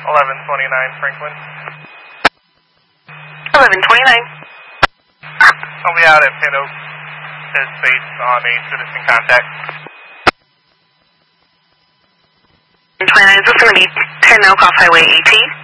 1129 Franklin. 1129. I'll be out at Pin Oak Space on a citizen contact. 29, is this going to be 10 Oak off Highway 18?